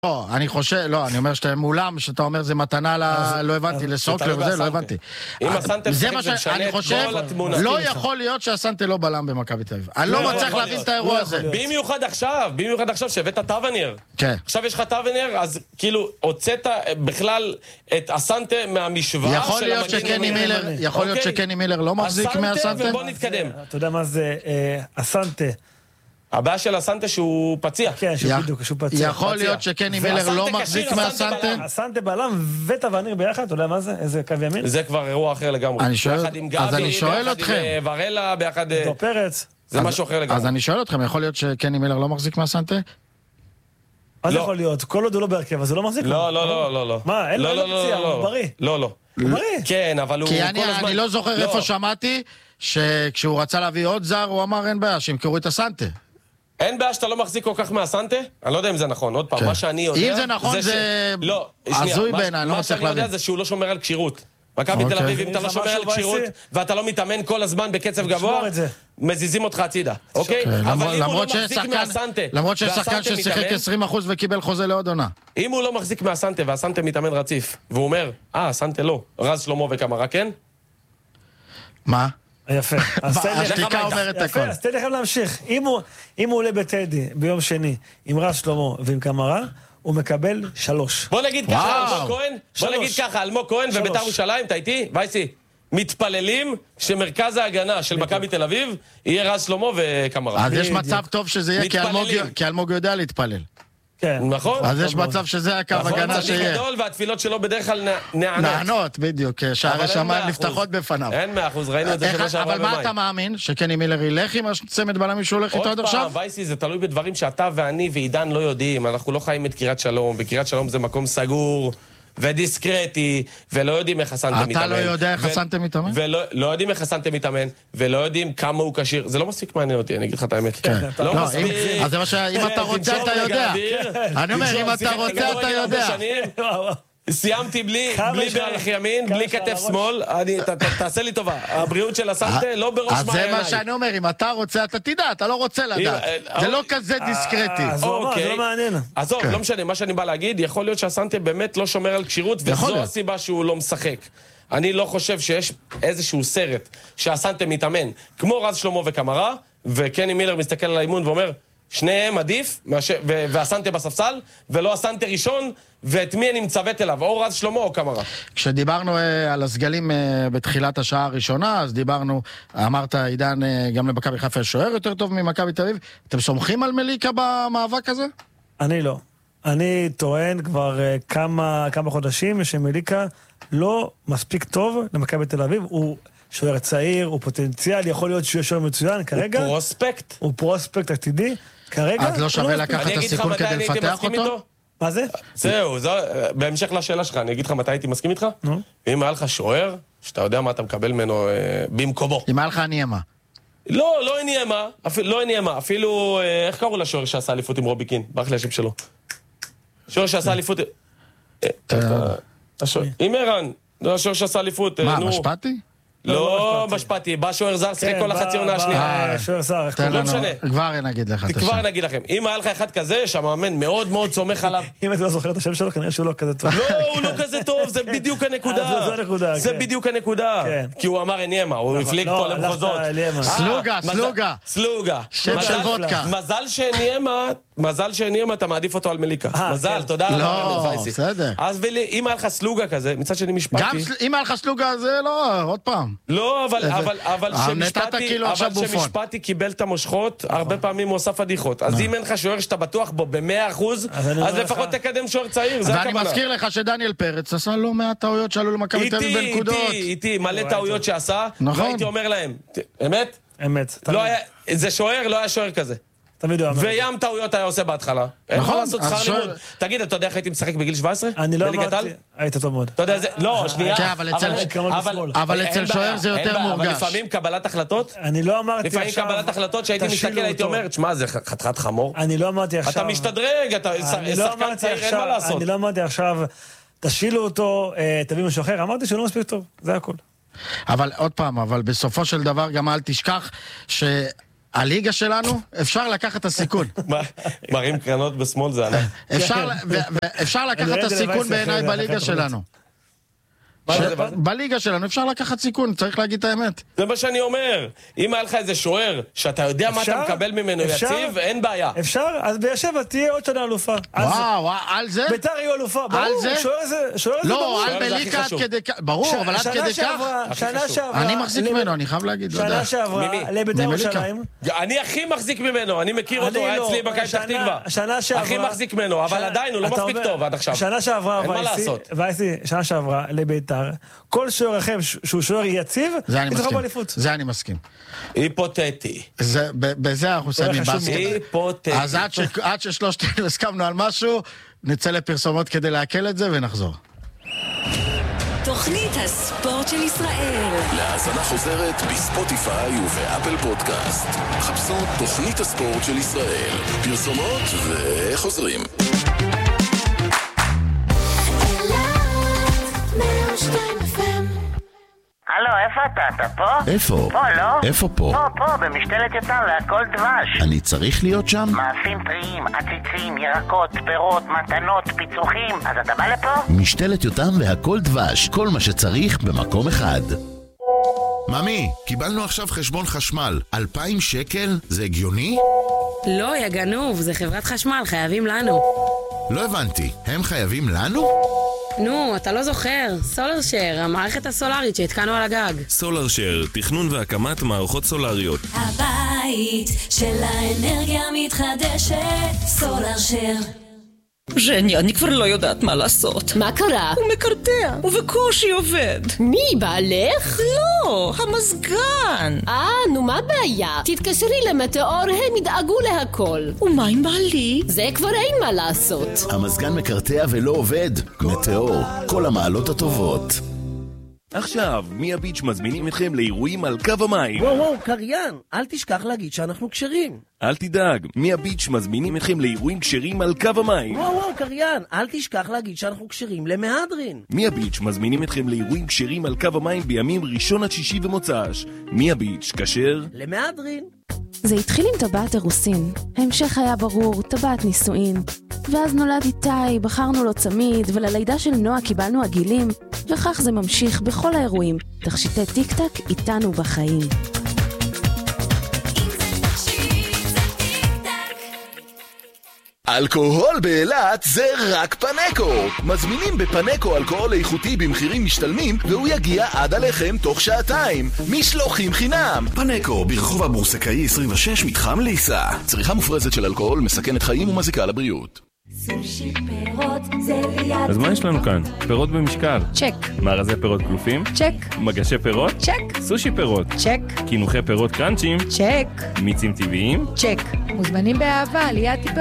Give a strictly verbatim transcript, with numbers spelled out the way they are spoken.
לא, אני חושב, לא, אני אומר שאתה מולם, שאתה אומר זה מתנה, לא הבנתי, לסוקלר וזה, לא הבנתי. אם הסנטה משחק ומשנה את כל התמונה. לא יכול להיות שהסנטה לא בלם במכבי תל אביב. אני לא מצליח להבין את האירוע הזה. במיוחד עכשיו, במיוחד עכשיו שהבאת טוונר. עכשיו יש לך טוונר, אז כאילו הוצאת בכלל את הסנטה מהמשוואה יכול להיות שקני מילר, יכול להיות שקני מילר לא מחזיק מהסנטה? הסנטה ובוא נתקדם. אתה יודע מה זה הסנטה? הבעיה של הסנטה שהוא פציע. כן, שהוא בדיוק, שהוא פציע. יכול להיות שקני מילר לא מחזיק מהסנטה? הסנטה בלם וטוונר ביחד, אתה יודע מה זה? איזה קו ימין? זה כבר אירוע אחר לגמרי. ביחד עם גבי, ביחד עם ורלה, ביחד... דור פרץ. זה משהו אחר לגמרי. אז אני שואל אתכם, יכול להיות שקני מילר לא מחזיק מהסנטה? מה זה יכול להיות? כל עוד הוא לא בהרכב, אז הוא לא מחזיק? לא, לא, לא, לא, לא. מה, אין לו פציע, הוא בריא. לא, לא. הוא בריא. כן, אבל הוא כי אני לא זוכר איפה שמעתי שכשהוא רצה להביא עוד זר, הוא אמר אין בעיה, שימכרו את הסנטה. אין בעיה שאתה לא מחזיק כל כך מהסנטה? אני לא יודע אם זה נכון, עוד פעם, מה שאני יודע... אם זה נכון זה... לא, הזוי בעיניי, לא מה מצליח שאני יודע להבין. זה שהוא לא שומר על קשירות. מכבי תל אביב, אם אתה לא שומר על קשירות, ואתה לא מתאמן כל הזמן בקצב גבוה, מזיזים אותך הצידה, אוקיי? אבל אם הוא לא מחזיק מהסנטה... למרות שיש שחקן ששיחק עשרים אחוז וקיבל חוזה לעוד עונה. אם הוא לא מחזיק מהסנטה, והסנטה מתאמן רציף, והוא אומר, אה, הסנטה לא, רז שלמה וקמרה, כן? מה? יפה. השתיקה אומרת הכל. יפה, אז תן לכם להמשיך. אם הוא עולה בטדי ביום שני עם רז שלמה ועם קמרה, הוא מקבל שלוש. בוא נגיד ככה, אלמוג כהן, בוא נגיד ככה, אלמוג כהן ובית"ר ירושלים, אתה איתי? וייסי, מתפללים שמרכז ההגנה של מכבי תל אביב יהיה רז שלמה וקמרה. אז יש מצב טוב שזה יהיה, כי אלמוג יודע להתפלל. נכון? אז יש מצב שזה הקו הגנה שיהיה. צדיק גדול, והתפילות שלו בדרך כלל נענות. נענות, בדיוק, שערי שמיים נפתחות בפניו. אין מאה אחוז, ראינו את זה שנה שעברה אבל מה אתה מאמין? שקני מילר ילך עם הצמד בלמים שהוא הולך איתו עד עכשיו? עוד פעם, וייסי, זה תלוי בדברים שאתה ואני ועידן לא יודעים. אנחנו לא חיים את קריית שלום. בקריית שלום זה מקום סגור ודיסקרטי, ולא יודעים איך הסנטה מתאמן. אתה לא יודע איך הסנטה מתאמן? ולא יודעים איך הסנטה מתאמן, ולא יודעים כמה הוא קשיר. זה לא מספיק מעניין אותי, אני אגיד לך את האמת. לא מספיק. אז זה מה שאם אתה רוצה אתה יודע. אני אומר, אם אתה רוצה אתה יודע. סיימתי בלי ברך ימין, בלי כתף שמאל, תעשה לי טובה. הבריאות של הסנטה לא בראש מעייניי. אז זה מה שאני אומר, אם אתה רוצה אתה תדע, אתה לא רוצה לדעת. זה לא כזה דיסקרטי. אז הוא לא מעניין. עזוב, לא משנה, מה שאני בא להגיד, יכול להיות שהסנטה באמת לא שומר על קשירות, וזו הסיבה שהוא לא משחק. אני לא חושב שיש איזשהו סרט שהסנטה מתאמן, כמו רז שלמה וקמרה, וקני מילר מסתכל על האימון ואומר, שניהם עדיף, והסנטה בספסל, ולא הסנטה ראשון, ואת מי אני מצוות אליו, או רז שלמה או קמרה. כשדיברנו על הסגלים בתחילת השעה הראשונה, אז דיברנו, אמרת עידן, גם למכבי חיפה שוער יותר טוב ממכבי תל אביב. אתם סומכים על מליקה במאבק הזה? אני לא. אני טוען כבר כמה, כמה חודשים שמליקה לא מספיק טוב למכבי תל אביב. הוא שוער צעיר, הוא פוטנציאל, יכול להיות שהוא שוער מצוין כרגע. הוא פרוספקט. הוא פרוספקט עתידי. כרגע... אז לא שווה לקחת את הסיכון כדי לפתח אותו? מה זה? זהו, בהמשך לשאלה שלך, אני אגיד לך מתי הייתי מסכים איתך? אם היה לך שוער, שאתה יודע מה אתה מקבל ממנו במקומו. אם היה לך עניימה. לא, לא עניימה, לא עניימה, אפילו, איך קראו לשוער שעשה אליפות עם רוביקין? ברח לי השם שלו. שוער שעשה אליפות... עם ערן, השוער שעשה אליפות, מה, משפטי? לא משפטי, בא שוער זר, שחק כל החצי עונה השנייה. שוער זר, לא משנה. כבר נגיד לך את השם. כבר נגיד לכם. אם היה לך אחד כזה, שהמאמן מאוד מאוד סומך עליו. אם אתה לא זוכר את השם שלו, כנראה שהוא לא כזה טוב. לא, הוא לא כזה טוב, זה בדיוק הנקודה. זה בדיוק הנקודה. כי הוא אמר עניימה, הוא הפליג פה למחוזות. סלוגה, סלוגה. סלוגה. שם של וודקה. מזל שעניימה, מזל שעניימה, אתה מעדיף אותו על מליקה. מזל, תודה רבה. לא, בסדר. אז אם היה לך סלוגה כזה, מצד שני משפטי. גם אם היה לך סלוגה, זה לא, עוד פעם. לא, אבל שמשפטי קיבל את המושכות, הרבה פעמים הוא עושה פדיחות. אז אם אין לך שוער שאתה בטוח בו ב-מאה אחוז, אז לפחות תקדם שוער צעיר, זה הכוונה. ואני מזכיר לך שדניאל פרץ עשה לא מעט טעויות שעלו למכבי תל אביב בנקודות. איתי, איתי, מלא טעויות שעשה, והייתי אומר להם, אמת? אמת. זה שוער, לא היה שוער כזה. וים טעויות היה עושה בהתחלה. נכון. לעשות שכר לימוד. תגיד, אתה יודע איך הייתי משחק בגיל שבע עשרה? אני לא אמרתי. היית טוב מאוד. אתה יודע, לא, שנייה. כן, אבל אצל שוער זה יותר מורגש. אבל לפעמים קבלת החלטות, אני לא אמרתי עכשיו... לפעמים קבלת החלטות שהייתי מסתכל, הייתי אומר, תשמע, זה חתיכת חמור. אני לא אמרתי עכשיו... אתה משתדרג, אתה שחקן צעיר, אין מה לעשות. אני לא אמרתי עכשיו, תשאילו אותו, תביא משהו אחר. אמרתי שהוא לא מספיק טוב, זה הכל. אבל עוד פעם, אבל בסופו של דבר גם אל תשכח ש... הליגה שלנו, אפשר לקחת את הסיכון. מראים קרנות בשמאל זה ענק. אפשר לקחת את הסיכון בעיניי בליגה שלנו. בליגה שלנו אפשר לקחת סיכון, צריך להגיד את האמת. זה מה שאני אומר. אם היה לך איזה שוער, שאתה יודע מה אתה מקבל ממנו יציב, אין בעיה. אפשר? אז באר שבע תהיה עוד שנה אלופה. וואו, על זה? ביתר יהיו אלופה, ברור. שוער זה ברור. לא, על מליקה עד כדי כך. ברור, אבל עד כדי כך. שנה שעברה. אני מחזיק ממנו, אני חייב להגיד. שנה שעברה, לביתר ירושלים. אני הכי מחזיק ממנו, אני מכיר אותו, היה אצלי בקיים פתח תקווה. שנה שעברה. הכי מחזיק ממנו, אבל עדיין הוא לא מספיק טוב עד עכשיו. שנה שעברה, וייסי, שנה שעברה לביתר. כל שוער אחר שהוא שוער יציב, זה אני מסכים. זה אני מסכים. היפותטי. בזה אנחנו שמים בסקט. היפותטי. אז עד ששלושתנו הסכמנו על משהו, נצא לפרסומות כדי להקל את זה ונחזור. תוכנית הספורט של ישראל. להאזנה חוזרת בספוטיפיי ובאפל פודקאסט. חפשו תוכנית הספורט של ישראל. פרסומות וחוזרים. הלו, איפה אתה? אתה פה? איפה? פה, לא? איפה פה? פה, פה, במשתלת יותם והכל דבש. אני צריך להיות שם? מאפים טריים, עציצים, ירקות, פירות, מתנות, פיצוחים. אז אתה בא לפה? משתלת יותם והכל דבש. כל מה שצריך במקום אחד. ממי, קיבלנו עכשיו חשבון חשמל. אלפיים שקל? זה הגיוני? לא, יא גנוב, זה חברת חשמל, חייבים לנו. לא הבנתי, הם חייבים לנו? נו, אתה לא זוכר, סולר שר, המערכת הסולרית שהתקנו על הגג. סולר שר, תכנון והקמת מערכות סולריות. הבית של האנרגיה מתחדשת, סולר שר. ז'ני, אני כבר לא יודעת מה לעשות. מה קרה? הוא מקרטע, ובקושי עובד. מי, בעלך? לא, המזגן. אה, נו מה הבעיה? תתקשרי למטאור, הם ידאגו להכל. ומה עם בעלי? זה כבר אין מה לעשות. המזגן מקרטע ולא עובד. מטאור, כל המעלות הטובות. עכשיו, מי הביץ' מזמינים אתכם לאירועים על קו המים. וואו וואו, קריין, אל תשכח להגיד שאנחנו קשרים. אל תדאג, מי הביץ' מזמינים אתכם לאירועים קשרים על קו המים. וואו וואו, קריין, אל תשכח להגיד שאנחנו קשרים למהדרין. מי הביץ' מזמינים אתכם לאירועים קשרים על קו המים בימים ראשון עד שישי ומוצ"ש. מי הביץ' כשר? למהדרין. זה התחיל עם טבעת אירוסין. ההמשך היה ברור, טבעת נישואין. ואז נולד איתי, בחרנו לו צמיד, וללידה של נועה קיבלנו עגילים, וכך זה ממשיך בכל האירועים. תכשיטי טיק טק איתנו בחיים. אלכוהול באילת זה רק פנקו. מזמינים בפנקו אלכוהול איכותי במחירים משתלמים, והוא יגיע עד עליכם תוך שעתיים. משלוחים חינם. פנקו, ברחוב הבורסקאי עשרים ושש, מתחם ליסה. צריכה מופרזת של אלכוהול מסכנת חיים ומזיקה לבריאות. סושי פירות זה ליד. אז מה יש לנו כאן? פירות במשקל. צ'ק. מארזי פירות קלופים? צ'ק. מגשי פירות? צ'ק. סושי פירות? צ'ק. קינוחי פירות קרנצ'ים? צ'ק. מיצים טבעיים? צ'ק. מוזמנים באהבה ליד טיפר